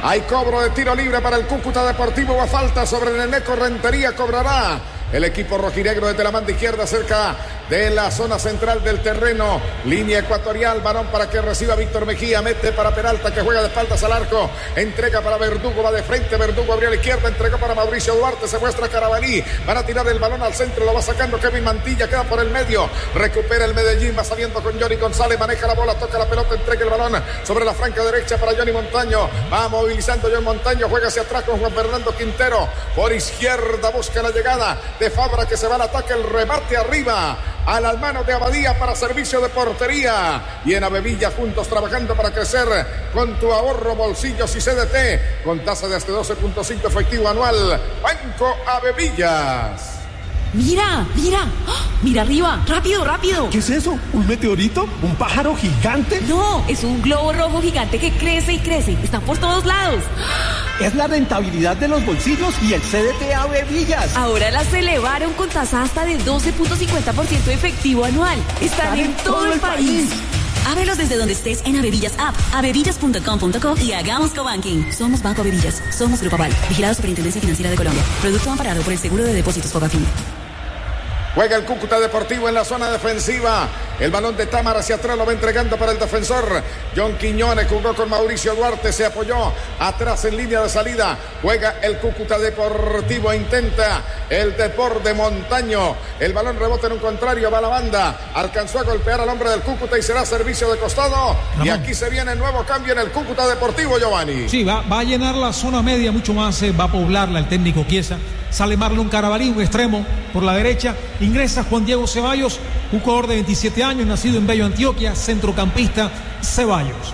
Hay cobro de tiro libre para el Cúcuta Deportivo. Va falta sobre Neneco Rentería. Cobrará el equipo rojinegro desde la banda izquierda, cerca de la zona central del terreno. Línea ecuatorial, balón para que reciba Víctor Mejía. Mete para Peralta, que juega de espaldas al arco. Entrega para Verdugo, va de frente. Verdugo abrió a la izquierda, entregó para Mauricio Duarte. Se muestra Carabalí. Van a tirar el balón al centro, lo va sacando Kevin Mantilla. Queda por el medio. Recupera el Medellín, va saliendo con Johnny González. Maneja la bola, toca la pelota, entrega el balón sobre la franca derecha para Johnny Montaño. Va movilizando Johnny Montaño. Juega hacia atrás con Juan Fernando Quintero. Por izquierda busca la llegada de Fabra, que se va al ataque, el remate arriba a las manos de Abadía para servicio de portería. Y en Avevilla juntos trabajando para crecer con tu ahorro, bolsillos y CDT con tasa de hasta 12.5 efectivo anual. Banco Avevillas. Mira, mira, ¡oh! Mira arriba, rápido, rápido. ¿Qué es eso? ¿Un meteorito? ¿Un pájaro gigante? No, es un globo rojo gigante que crece y crece. Están por todos lados. Es la rentabilidad de los bolsillos y el CDT Avevillas. Ahora las elevaron con tasa hasta de 12.50% efectivo anual. Están en todo el país. Ábrelos desde donde estés en Avevillas App, avevillas.com.co y hagamos cobanking. Somos Banco Avevillas, somos Grupo Aval, vigilado Superintendencia Financiera de Colombia. Producto amparado por el Seguro de Depósitos Fogafín. Juega el Cúcuta Deportivo en la zona defensiva. El balón de Támara hacia atrás lo va entregando para el defensor. John Quiñones jugó con Mauricio Duarte. Se apoyó atrás en línea de salida. Juega el Cúcuta Deportivo. Intenta el Deporte Montaño. El balón rebota en un contrario. Va a la banda. Alcanzó a golpear al hombre del Cúcuta y será servicio de costado. Y aquí se viene el nuevo cambio en el Cúcuta Deportivo, Giovanni. Sí, va a llenar la zona media mucho más. Va a poblarla el técnico Chiesa. Sale Marlon Carabalí, un extremo por la derecha. Ingresa Juan Diego Ceballos, un jugador de 27 años, nacido en Bello, Antioquia, centrocampista. Ceballos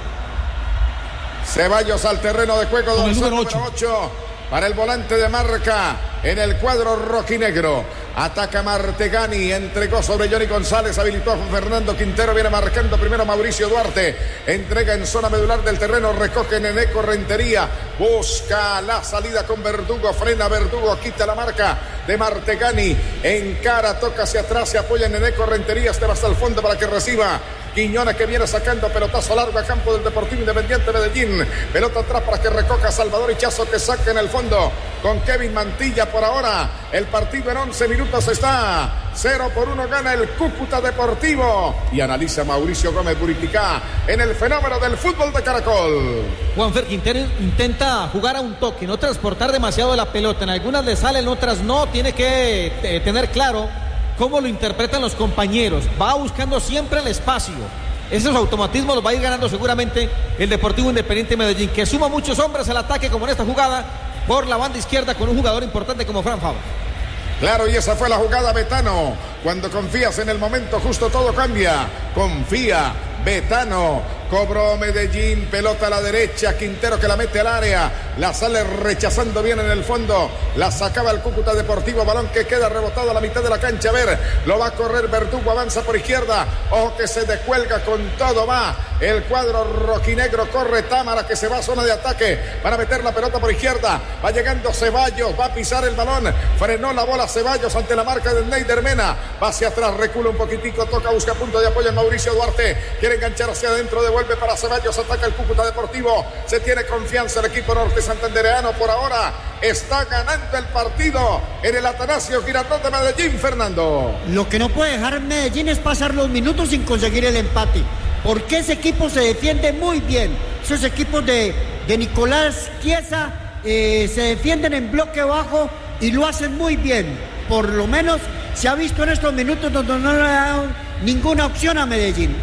al terreno de juego, con el número 8 para el volante de marca en el cuadro rojinegro. Ataca Martegani, entregó sobre Johnny González, habilitó a Juan Fernando Quintero, viene marcando primero Mauricio Duarte, entrega en zona medular del terreno, recoge Neneco Rentería, busca la salida con Verdugo, frena Verdugo, quita la marca de Martegani, encara, toca hacia atrás, se apoya en Neneco Rentería, este va hasta el fondo para que reciba Quiñones, que viene sacando pelotazo largo a campo del Deportivo Independiente Medellín. Pelota atrás para que recoja Salvador Hichazo, que saca en el fondo con Kevin Mantilla. Por ahora el partido en 11 minutos está 0-1, gana el Cúcuta Deportivo. Y analiza Mauricio Gómez Buriticá en el fenómeno del fútbol de Caracol. Juanfer Quintero intenta jugar a un toque, no transportar demasiado la pelota. En algunas le sale, en otras no. Tiene que tener claro cómo lo interpretan los compañeros. Va buscando siempre el espacio. Esos automatismos los va a ir ganando seguramente el Deportivo Independiente Medellín, que suma muchos hombres al ataque, como en esta jugada por la banda izquierda con un jugador importante como Fran Fabra. Claro, y esa fue la jugada, Betano. Cuando confías en el momento justo, todo cambia. Confía, Betano. Cobró Medellín, pelota a la derecha, Quintero que la mete al área, la sale rechazando bien en el fondo, la sacaba el Cúcuta Deportivo, balón que queda rebotado a la mitad de la cancha. A ver, lo va a correr Verdugo, avanza por izquierda, ojo que se descuelga con todo, va el cuadro rojinegro, corre Támara que se va a zona de ataque para meter la pelota por izquierda, va llegando Ceballos, va a pisar el balón, frenó la bola Ceballos ante la marca de Neider Mena, va hacia atrás, recula un poquitico, toca, busca punto de apoyo en Mauricio Duarte, quiere enganchar hacia adentro, devuelve para Ceballos, ataca el Cúcuta Deportivo, se tiene confianza el equipo norte santandereano, por ahora está ganando el partido en el Atanasio Girardot de Medellín, Fernando. Lo que no puede dejar Medellín es pasar los minutos sin conseguir el empate, porque ese equipo se defiende muy bien. Esos equipos de Nicolás Chiesa se defienden en bloque bajo y lo hacen muy bien. Por lo menos se ha visto en estos minutos donde no le ha dado ninguna opción a Medellín.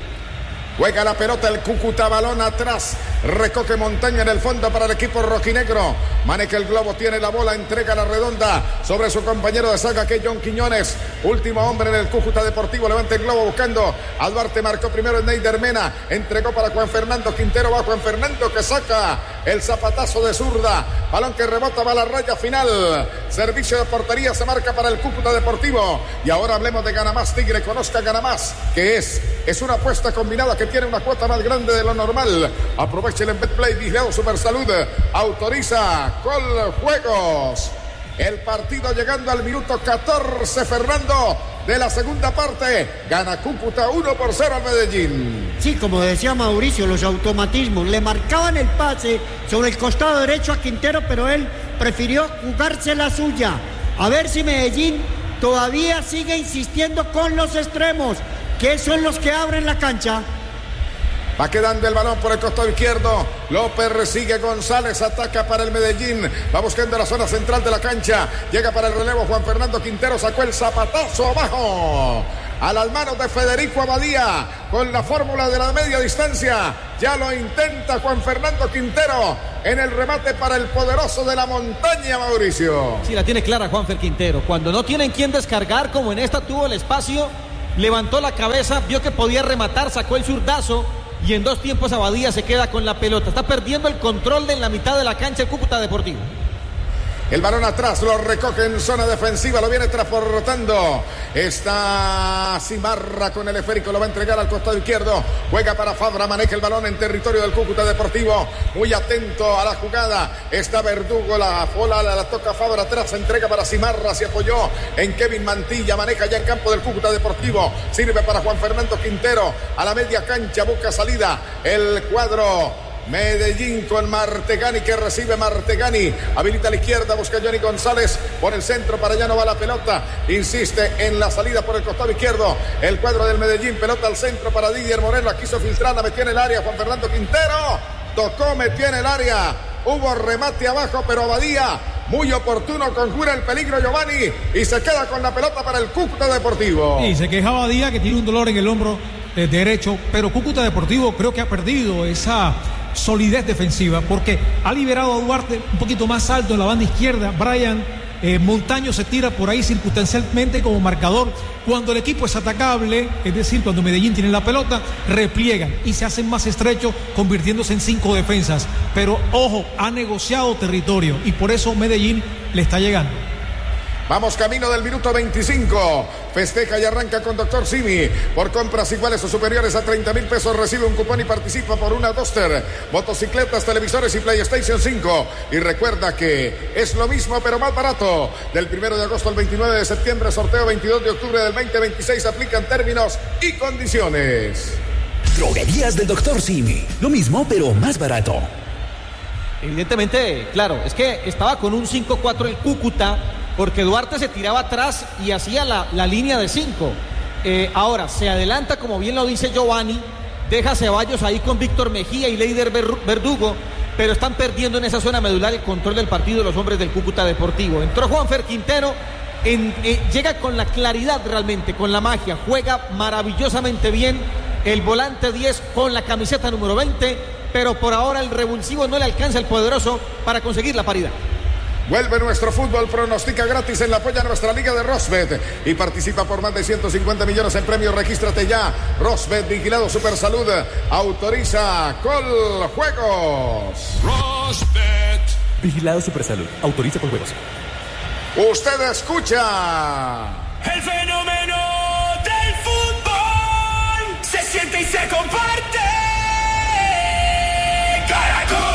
Juega la pelota el Cúcuta, balón atrás, recoge Montaña en el fondo para el equipo rojinegro, maneja el globo, tiene la bola, entrega la redonda sobre su compañero de saga que es John Quiñones, último hombre en el Cúcuta Deportivo, levanta el globo buscando a Duarte, marcó primero en Neider Mena, entregó para Juan Fernando Quintero, va Juan Fernando que saca el zapatazo de zurda, balón que rebota, va a la raya final, servicio de portería se marca para el Cúcuta Deportivo. Y ahora hablemos de Ganamás Tigre, conozca Ganamás, que es una apuesta combinada que tiene una cuota más grande de lo normal. Aprovechen en BetPlay, vigilado Supersalud, autoriza Coljuegos. el partido llegando al minuto 14, Fernando, de la segunda parte. Gana Cúcuta 1-0 al Medellín. Sí, como decía Mauricio, los automatismos. Le marcaban el pase sobre el costado derecho a Quintero, pero él prefirió jugarse la suya. A ver si Medellín todavía sigue insistiendo con los extremos, que son los que abren la cancha. Va quedando el balón por el costado izquierdo. López resigue, González ataca para el Medellín. Va buscando la zona central de la cancha. Llega para el relevo Juan Fernando Quintero. Sacó el zapatazo abajo a las manos de Federico Abadía con la fórmula de la media distancia. Ya lo intenta Juan Fernando Quintero en el remate para el poderoso de la montaña, Mauricio. Sí, la tiene clara Juanfer Quintero. Cuando no tienen quien descargar, como en esta tuvo el espacio, levantó la cabeza, vio que podía rematar, sacó el zurdazo. Y en 2 tiempos Abadía se queda con la pelota. Está perdiendo el control en la mitad de la cancha el Cúcuta Deportivo. El balón atrás, lo recoge en zona defensiva, lo viene transportando. Está Cimarra con el esférico, lo va a entregar al costado izquierdo. Juega para Fabra, maneja el balón en territorio del Cúcuta Deportivo. Muy atento a la jugada. Está Verdugo, la bola la toca Fabra atrás, entrega para Cimarra, se apoyó en Kevin Mantilla, maneja ya en campo del Cúcuta Deportivo. Sirve para Juan Fernando Quintero, a la media cancha, busca salida. El cuadro Medellín con Martegani, que recibe Martegani, habilita a la izquierda, busca Johnny González por el centro, para allá no va la pelota, insiste en la salida por el costado izquierdo, el cuadro del Medellín, pelota al centro para Didier Moreno, la quiso filtrar, la metió en el área Juan Fernando Quintero, tocó, metió en el área, hubo remate abajo, pero Abadía muy oportuno, conjura el peligro Giovanni y se queda con la pelota para el Cúcuta Deportivo. Y se quejaba Abadía que tiene un dolor en el hombro derecho, pero Cúcuta Deportivo creo que ha perdido esa solidez defensiva porque ha liberado a Duarte un poquito más alto en la banda izquierda. Brian Montaño se tira por ahí circunstancialmente como marcador. Cuando el equipo es atacable, es decir, cuando Medellín tiene la pelota, repliegan y se hacen más estrechos, convirtiéndose en 5 defensas. Pero ojo, ha negociado territorio y por eso Medellín le está llegando. Vamos camino del minuto 25. Festeja y arranca con Dr. Simi. Por compras iguales o superiores a 30,000 pesos recibe un cupón y participa por una Duster, motocicletas, televisores y PlayStation 5. Y recuerda que es lo mismo pero más barato. Del 1 de agosto al 29 de septiembre, sorteo 22 de octubre del 2026. Aplican términos y condiciones. Droguerías del Dr. Simi. Lo mismo pero más barato. Evidentemente, claro, es que estaba con un 5-4 el Cúcuta, porque Duarte se tiraba atrás y hacía la línea de 5. Ahora, se adelanta, como bien lo dice Giovanni, deja a Ceballos ahí con Víctor Mejía y Leider Verdugo, pero están perdiendo en esa zona medular el control del partido de los hombres del Cúcuta Deportivo. Entró Juanfer Quintero, llega con la claridad realmente, con la magia, juega maravillosamente bien el volante 10 con la camiseta número 20, pero por ahora el revulsivo no le alcanza al poderoso para conseguir la paridad. Vuelve nuestro fútbol, pronostica gratis en la apoya nuestra liga de Rosbet y participa por más de 150 millones en premios. Regístrate ya. Rosbet, vigilado Supersalud, autoriza Coljuegos. Rosbet, vigilado Supersalud, autoriza Coljuegos. Usted escucha el fenómeno del fútbol, se siente y se comparte. Caracol.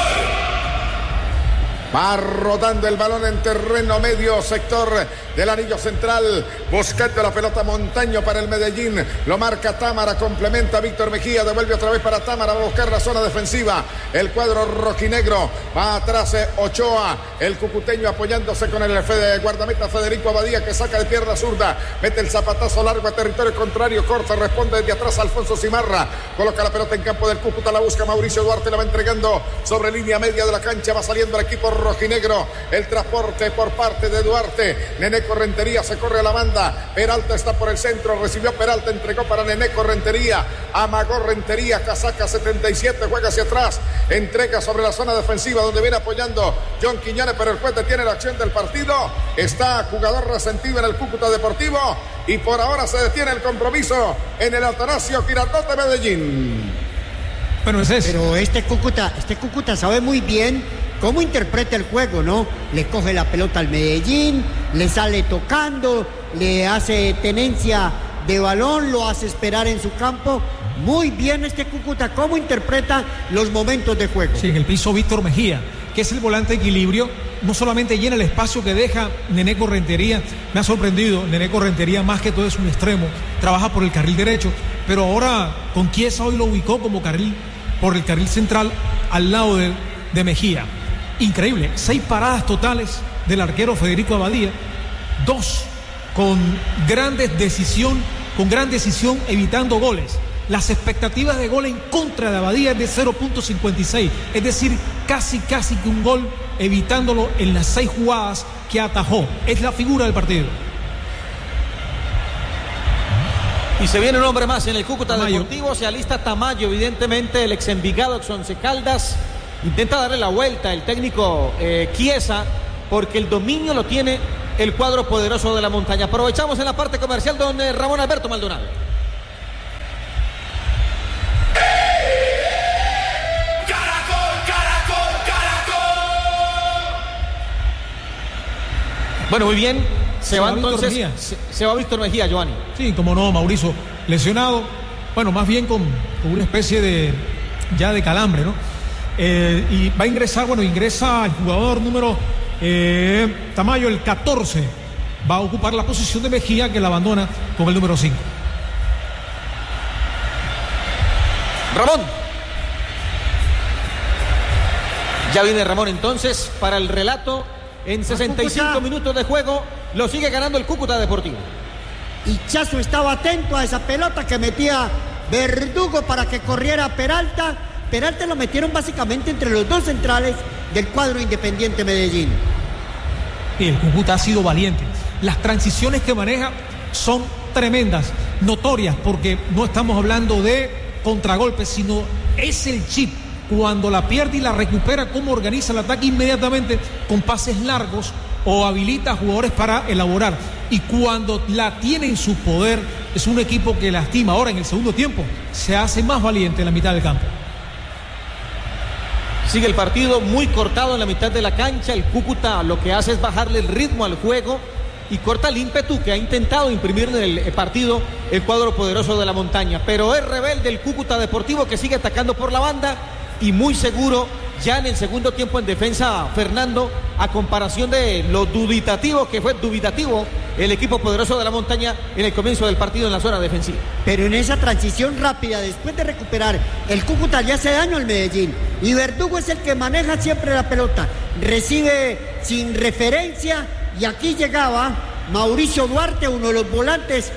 Va rodando el balón en terreno medio, sector del anillo central, buscando la pelota Montaño para el Medellín, lo marca Támara, complementa Víctor Mejía, devuelve otra vez para Támara, va a buscar la zona defensiva, el cuadro rojinegro, va atrás Ochoa, el cucuteño apoyándose con el guardameta Federico Abadía, que saca de pierna zurda, mete el zapatazo largo a territorio contrario, corta, responde desde atrás Alfonso Cimarra, coloca la pelota en campo del Cúcuta, la busca Mauricio Duarte, la va entregando sobre línea media de la cancha, va saliendo el equipo rojinegro, el transporte por parte de Duarte, Neneco Rentería se corre a la banda, Peralta está por el centro, recibió Peralta, entregó para Neneco Rentería, amagó Rentería, casaca 77, juega hacia atrás, entrega sobre la zona defensiva donde viene apoyando John Quiñones, pero el juez detiene la acción del partido, está jugador resentido en el Cúcuta Deportivo y por ahora se detiene el compromiso en el Atanasio Girardot de Medellín. Bueno, es eso. Pero este Cúcuta sabe muy bien cómo interpreta el juego, ¿no? Le coge la pelota al Medellín, le sale tocando, le hace tenencia de balón, lo hace esperar en su campo. Muy bien este Cúcuta, cómo interpreta los momentos de juego. Sí, en el piso Víctor Mejía, que es el volante de equilibrio, no solamente llena el espacio que deja Neneco Rentería, me ha sorprendido, Neneco Rentería más que todo es un extremo, trabaja por el carril derecho, pero ahora con Chiesa hoy lo ubicó como carril, por el carril central al lado de Mejía. Increíble, 6 paradas totales del arquero Federico Abadía, 2 con gran decisión evitando goles. Las expectativas de gol en contra de Abadía es de 0.56, es decir, casi que un gol evitándolo en las 6 jugadas que atajó. Es la figura del partido. Y se viene un hombre más en el Cúcuta Deportivo, se alista Tamayo, evidentemente el ex Envigado, ex Once Caldas, intenta darle la vuelta el técnico Chiesa, porque el dominio lo tiene el cuadro poderoso de la montaña. Aprovechamos en la parte comercial don Ramón Alberto Maldonado. Bueno, muy bien. Se va entonces. Se va Víctor Mejía, Giovanni. Sí, como no, Mauricio lesionado. Bueno, más bien con una especie de calambre, ¿no? Y va a ingresar, ingresa el jugador número Tamayo, el 14. Va a ocupar la posición de Mejía, que la abandona con el número 5. Ramón. Ya viene Ramón entonces para el relato. En 65 minutos de juego lo sigue ganando el Cúcuta Deportivo. Y Chazo estaba atento a esa pelota que metía Verdugo para que corriera Peralta. Peralta lo metieron básicamente entre los 2 centrales del cuadro Independiente Medellín. Y el Cúcuta ha sido valiente. Las transiciones que maneja son tremendas, notorias, porque no estamos hablando de contragolpes, sino es el chip. Cuando la pierde y la recupera, cómo organiza el ataque inmediatamente con pases largos o habilita a jugadores para elaborar. Y cuando la tiene en su poder, es un equipo que lastima. Ahora en el segundo tiempo se hace más valiente en la mitad del campo. Sigue el partido muy cortado en la mitad de la cancha. El Cúcuta lo que hace es bajarle el ritmo al juego y corta el ímpetu que ha intentado imprimir en el partido el cuadro poderoso de la montaña. Pero es rebelde el Cúcuta Deportivo, que sigue atacando por la banda y muy seguro ya en el segundo tiempo en defensa, Fernando, a comparación de lo dubitativo que fue el equipo poderoso de la montaña en el comienzo del partido en la zona defensiva. Pero en esa transición rápida, después de recuperar, el Cúcuta le hace daño al Medellín y Verdugo es el que maneja siempre la pelota, recibe sin referencia, y aquí llegaba Mauricio Duarte, uno de los volantes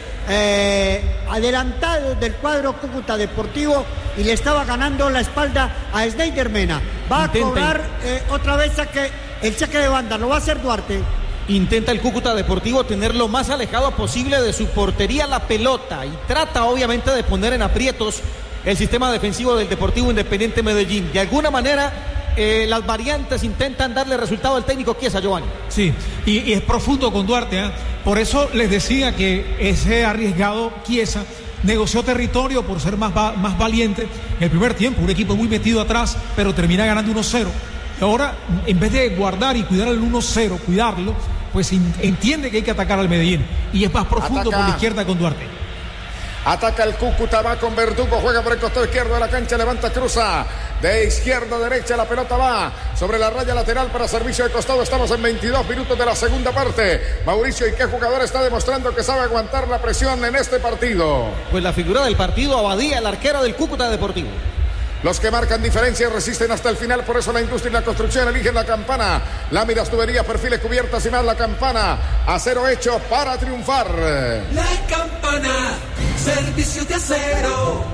adelantados del cuadro Cúcuta Deportivo, y le estaba ganando la espalda a Snyder Mena. Va a cobrar otra vez el saque de banda, lo va a hacer Duarte. Intenta el Cúcuta Deportivo tener lo más alejado posible de su portería la pelota y trata obviamente de poner en aprietos el sistema defensivo del Deportivo Independiente Medellín. De alguna manera las variantes intentan darle resultado al técnico Chiesa, Giovanni. Sí, y es profundo con Duarte, ¿eh? Por eso les decía que ese arriesgado Chiesa negoció territorio por ser más valiente en el primer tiempo. Un equipo muy metido atrás, pero termina ganando 1-0. Ahora, en vez de guardar y cuidar el 1-0, cuidarlo, pues entiende que hay que atacar al Medellín. Y es más profundo por la izquierda con Duarte. Ataca el Cúcuta, va con Verdugo, juega por el costado izquierdo de la cancha, levanta, cruza de izquierda a derecha, la pelota va sobre la raya lateral para servicio de costado. Estamos en 22 minutos de la segunda parte. Mauricio, ¿y qué jugador está demostrando que sabe aguantar la presión en este partido? Pues la figura del partido, Abadía, el arquero del Cúcuta Deportivo. Los que marcan diferencia resisten hasta el final, por eso la industria y la construcción eligen la Campana. Láminas, tuberías, perfiles, cubiertas y más. La Campana, acero hecho para triunfar. La Campana, servicios de acero.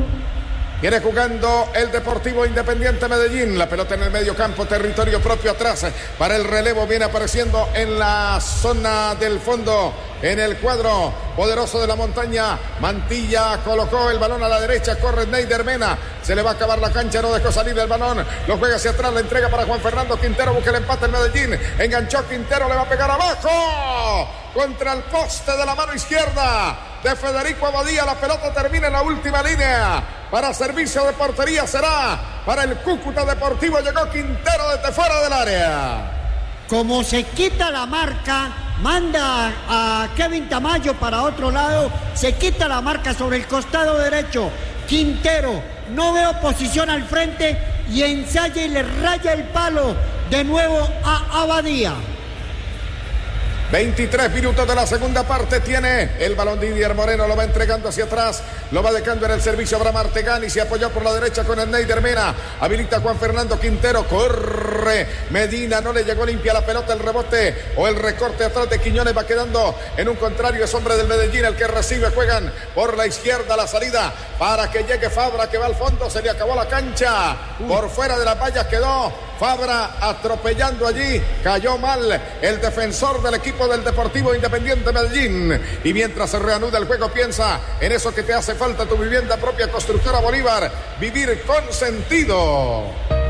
Viene jugando el Deportivo Independiente Medellín. La pelota en el medio campo, territorio propio atrás. Para el relevo viene apareciendo en la zona del fondo, en el cuadro poderoso de la montaña. Mantilla colocó el balón a la derecha, corre Snyder Mena. Se le va a acabar la cancha, no dejó salir el balón. Lo juega hacia atrás, la entrega para Juan Fernando Quintero. Busca el empate en Medellín. Enganchó Quintero, le va a pegar abajo. Contra el poste de la mano izquierda de Federico Abadía. La pelota termina en la última línea. Para servicio de portería será para el Cúcuta Deportivo. Llegó Quintero desde fuera del área. Como se quita la marca, manda a Kevin Tamayo para otro lado. Se quita la marca sobre el costado derecho. Quintero, no veo posición al frente. y ensaya y le raya el palo de nuevo a Abadía. 23 minutos de la segunda parte tiene el balón Didier Moreno, lo va entregando hacia atrás, lo va dejando en el servicio Abraham Artegani, se apoyó por la derecha con el Neider Mena, habilita Juan Fernando Quintero, corre Medina, no le llegó limpia la pelota, el rebote o el recorte atrás de Quiñones va quedando en un contrario, es hombre del Medellín el que recibe, juegan por la izquierda la salida para que llegue Fabra que va al fondo, se le acabó la cancha, por fuera de las vallas quedó Fabra atropellando allí, cayó mal el defensor del equipo del Deportivo Independiente Medellín. Y mientras se reanuda el juego, piensa en eso que te hace falta, tu vivienda propia, Constructora Bolívar, vivir con sentido.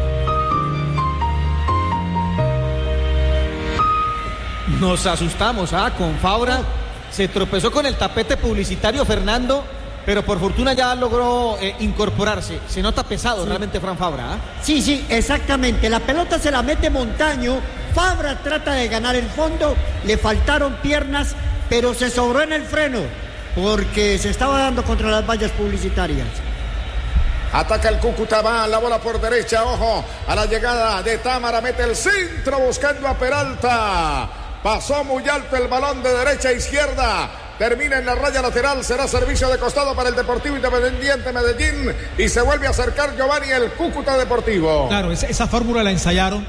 Nos asustamos, con Fabra, se tropezó con el tapete publicitario Fernando, pero por fortuna ya logró incorporarse. Se nota pesado realmente Fran Fabra. Sí, exactamente. La pelota se la mete Montaño. Fabra trata de ganar el fondo. Le faltaron piernas, pero se sobró en el freno porque se estaba dando contra las vallas publicitarias. Ataca el Cúcuta, va la bola por derecha. Ojo a la llegada de Támara. Mete el centro buscando a Peralta. Pasó muy alto el balón de derecha a izquierda. Termina en la raya lateral, será servicio de costado para el Deportivo Independiente Medellín y se vuelve a acercar Giovanni el Cúcuta Deportivo. Claro, esa fórmula la ensayaron